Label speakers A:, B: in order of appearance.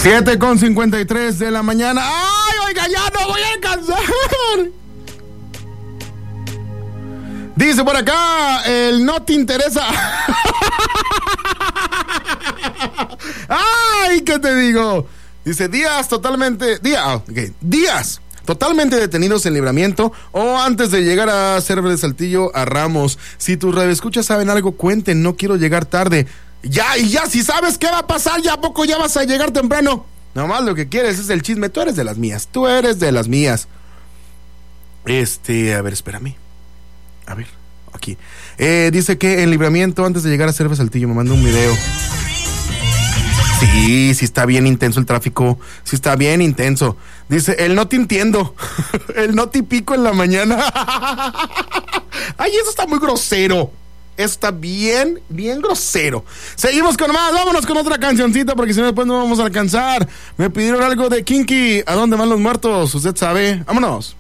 A: 7:53 de la mañana. ¡Ay, oiga, ya no voy a alcanzar! Dice por acá, el no te interesa. ¡Ay, qué te digo! Dice, días totalmente detenidos en Libramiento o antes de llegar a Cerro de Saltillo a Ramos. Si tus radioescuchas saben algo, cuenten, no quiero llegar tarde. Ya, si sabes qué va a pasar, ¿ya a poco ya vas a llegar temprano? Nomás lo que quieres es el chisme, tú eres de las mías. A ver, espérame. A ver, aquí. Dice que en Libramiento, antes de llegar a Cerro de Saltillo, me mandó un video. Sí está bien intenso el tráfico. Sí está bien intenso. Dice, el no te entiendo. El no te pico en la mañana. Ay, eso está muy grosero. Eso está bien grosero. Seguimos con más. Vámonos con otra cancioncita porque si no después no vamos a alcanzar. Me pidieron algo de Kinky. ¿A dónde van los muertos? Usted sabe. Vámonos.